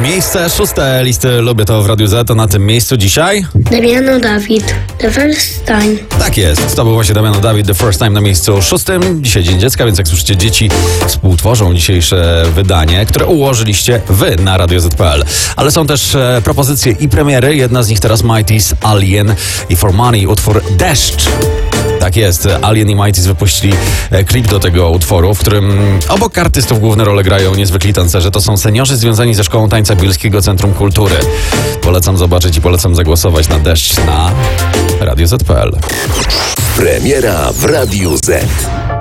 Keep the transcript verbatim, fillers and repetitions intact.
Miejsce szóste listy Lubię to w Radiu Z, a na tym miejscu dzisiaj... Damiano David, The First Time. Tak jest, to był właśnie Damiano David, The First Time na miejscu szóstym. Dzisiaj Dzień Dziecka, więc jak słyszycie, dzieci współtworzą dzisiejsze wydanie, które ułożyliście wy na radio zet kropka pe el. Ale są też e, propozycje i premiery. Jedna z nich teraz Mighty's, Alien i For Money, utwór Deszcz. Tak jest, Alien i Mighty's wypuścili e, klip do tego utworu, w którym obok artystów główne role grają niezwykli tancerze. To są seniorzy związani ze Szkołą Tańca Bielskiego Centrum Kultury. Polecam zobaczyć i polecam zagłosować na Deszcz na radio zet kropka pe el. Premiera w Radiu Z.